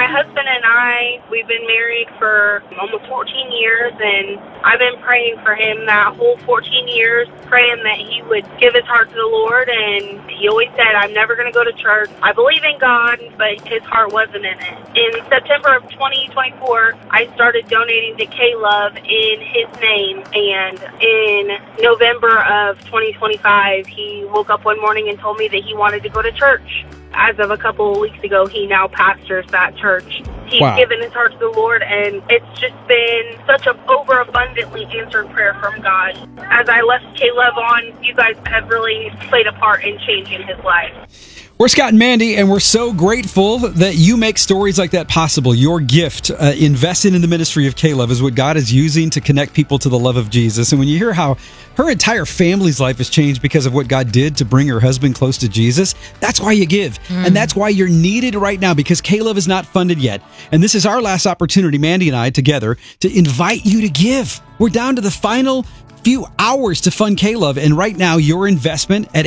My husband and I, we've been married for almost 14 years, and I've been praying for him that whole 14 years, praying that he would give his heart to the Lord, and he always said, I'm never going to go to church. I believe in God, but his heart wasn't in it. In September of 2024, I started donating to K-Love in his name, and in November of 2025, he woke up one morning and told me that he wanted to go to church. As of a couple of weeks ago, he now pastors that church. He's given his heart to the Lord, and it's just been such an overabundantly answered prayer from God. As I left K-Love on, you guys have really played a part in changing his life. We're Scott and Mandy, and we're so grateful that you make stories like that possible. Your gift, investing in the ministry of K-Love, is what God is using to connect people to the love of Jesus. And when you hear how her entire family's life has changed because of what God did to bring her husband close to Jesus, that's why you give. And that's why you're needed right now, because K-Love is not funded yet. And this is our last opportunity, Mandy and I, together, to invite you to give. We're down to the final few hours to fund K-Love, and right now your investment at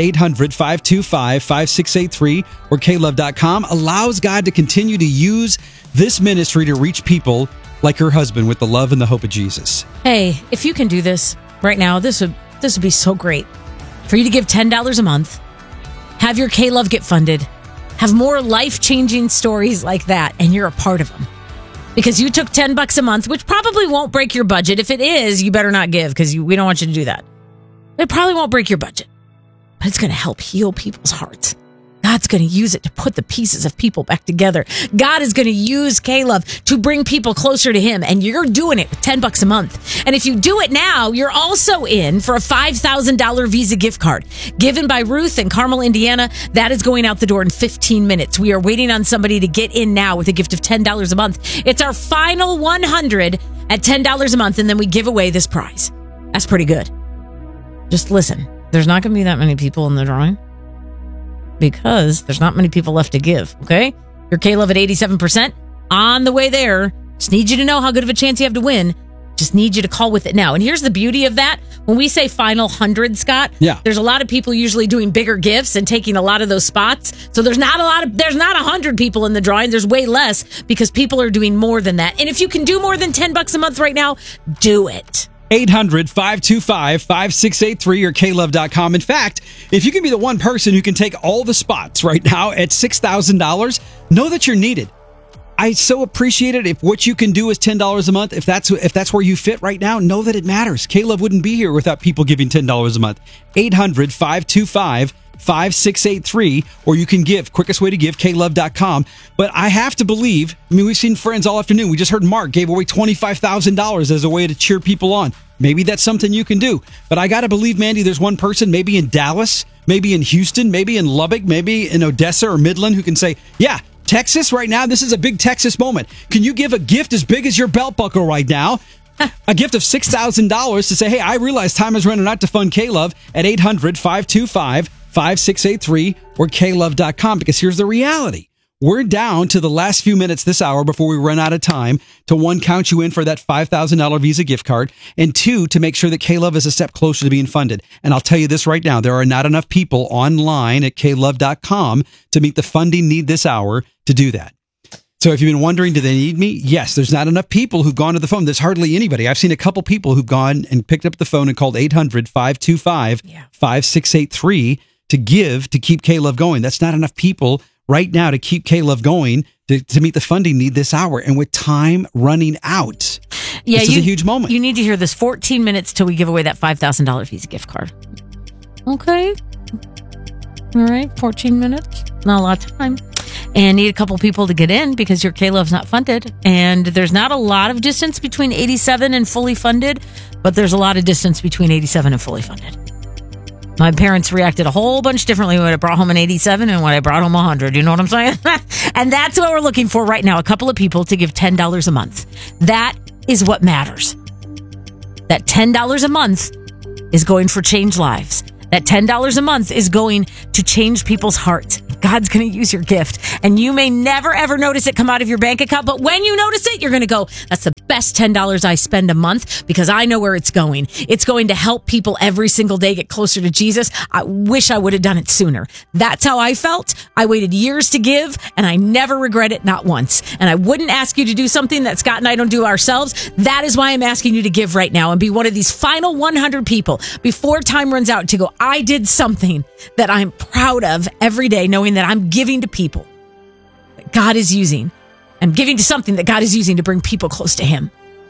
800-525-5683 or klove.com allows God to continue to use this ministry to reach people like her husband with the love and the hope of Jesus. Hey, if you can do this right now, this would be so great for you to give $10 a month, have your K-Love get funded, have more life-changing stories like that, and you're a part of them. Because you took $10 a month, which probably won't break your budget. If it is, you better not give, because we don't want you to do that. It probably won't break your budget, but it's going to help heal people's hearts. God's going to use it to put the pieces of people back together. God is going to use K-Love to bring people closer to him, and you're doing it with $10 a month. And if you do it now, you're also in for a $5,000 Visa gift card given by Ruth in Carmel, Indiana. That is going out the door in 15 minutes. We are waiting on somebody to get in now with a gift of $10 a month. It's our final 100 at $10 a month, and then we give away this prize. That's pretty good. Just listen, there's not going to be that many people in the drawing, because there's not many people left to give, okay? Your K-Love at 87%, on the way there. Just need you to know how good of a chance you have to win. Just need you to call with it now. And here's the beauty of that. When we say final 100, Scott, there's a lot of people usually doing bigger gifts and taking a lot of those spots. So there's not 100 people in the drawing. There's way less, because people are doing more than that. And if you can do more than $10 a month right now, do it. 800-525-5683 or klove.com. In fact, if you can be the one person who can take all the spots right now at $6,000, know that you're needed. I so appreciate it. If what you can do is $10 a month, if that's where you fit right now, know that it matters. K-Love wouldn't be here without people giving $10 a month. 800-525-5683, or you can give. Quickest way to give, klove.com. But I have to believe, we've seen friends all afternoon. We just heard Mark gave away $25,000 as a way to cheer people on. Maybe that's something you can do. But I got to believe, Mandy, there's one person, maybe in Dallas, maybe in Houston, maybe in Lubbock, maybe in Odessa or Midland, who can say, yeah, Texas right now, this is a big Texas moment. Can you give a gift as big as your belt buckle right now? A gift of $6,000 to say, hey, I realize time is running out to fund K-Love at 800-525-5683 or klove.com, because here's the reality. We're down to the last few minutes this hour before we run out of time to, one, count you in for that $5,000 Visa gift card, and two, to make sure that K-Love is a step closer to being funded. And I'll tell you this right now, there are not enough people online at klove.com to meet the funding need this hour to do that. So if you've been wondering, do they need me? Yes, there's not enough people who've gone to the phone. There's hardly anybody. I've seen a couple people who've gone and picked up the phone and called 800-525-5683 to give, to keep K-Love going. That's not enough people right now to keep K-Love going to meet the funding need this hour. And with time running out, this is a huge moment. You need to hear this. 14 minutes till we give away that $5,000 Visa gift card. Okay. All right. 14 minutes. Not a lot of time. And need a couple people to get in, because your K-Love's not funded. And there's not a lot of distance between 87 and fully funded, but there's a lot of distance between 87 and fully funded. My parents reacted a whole bunch differently when I brought home an 87 and when I brought home 100. You know what I'm saying? And that's what we're looking for right now. A couple of people to give $10 a month. That is what matters. That $10 a month is going for change lives. That $10 a month is going to change people's hearts. God's going to use your gift. And you may never, ever notice it come out of your bank account. But when you notice it, you're going to go, that's the best $10 I spend a month because I know where it's going. It's going to help people every single day get closer to Jesus. I wish I would have done it sooner. That's how I felt. I waited years to give and I never regret it, not once. And I wouldn't ask you to do something that Scott and I don't do ourselves. That is why I'm asking you to give right now and be one of these final 100 people before time runs out to go, I did something that I'm proud of every day, knowing that I'm giving to people that God is using. I'm giving to something that God is using to bring people close to him.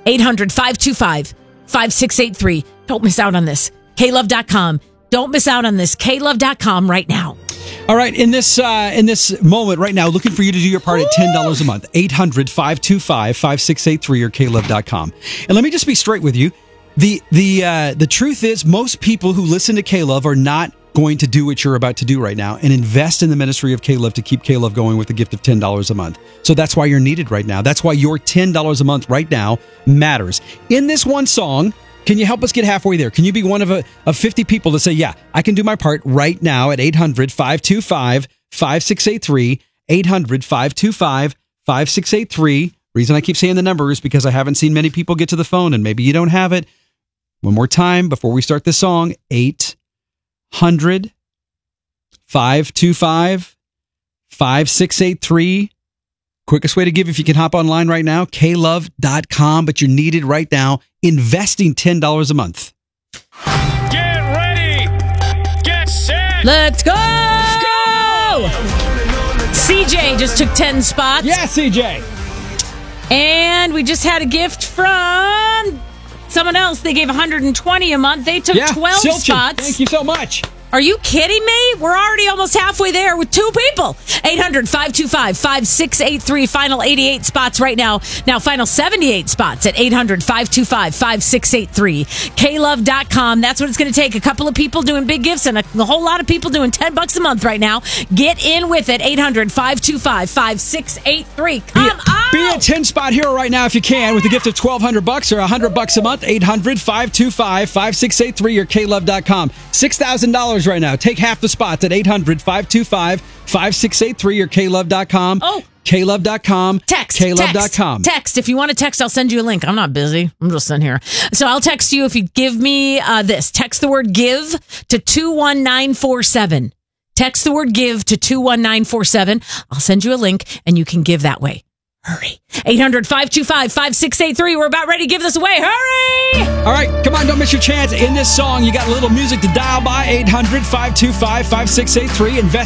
800-525-5683. Don't miss out on this. KLove.com. Don't miss out on this. KLove.com right now. All right, in this moment right now, looking for you to do your part at $10 a month. 800-525-5683 or klove.com. And let me just be straight with you. The truth is most people who listen to K-Love are not going to do what you're about to do right now and invest in the ministry of K-Love to keep K-Love going with the gift of $10 a month. So that's why you're needed right now. That's why your $10 a month right now matters. In this one song, can you help us get halfway there? Can you be one of 50 people to say, yeah, I can do my part right now at 800-525-5683, 800-525-5683. Reason I keep saying the number is because I haven't seen many people get to the phone and maybe you don't have it. One more time before we start this song, 800-525-5683. Quickest way to give if you can hop online right now, klove.com, but you're needed right now, investing $10 a month. Get ready! Get set! Let's go! CJ just took 10 spots. Yeah, CJ! And we just had a gift from someone else. They gave 120 a month. They took 12 Silchin. spots. Thank you so much. Are you kidding me? We're already almost halfway there with 2 people. 800-525-5683. Final 88 spots right now. Now, final 78 spots at 800-525-5683. KLove.com. That's what it's going to take. A couple of people doing big gifts and a whole lot of people doing $10 a month right now. Get in with it. 800-525-5683. Come on! Be a 10-spot hero right now if you can with the gift of $1,200 or $100 a month. 800-525-5683 or klove.com. $6,000 right now. Take half the spots at 800-525-5683 or klove.com. Oh. klove.com. Text. klove.com. Text. If you want to text, I'll send you a link. I'm not busy. I'm just in here. So I'll text you if you give me this. Text the word give to 21947. Text the word give to 21947. I'll send you a link and you can give that way. Hurry. 800-525-5683. We're about ready to give this away. Hurry! All right, come on, don't miss your chance. In this song, you got a little music to dial by. 800-525-5683. Invest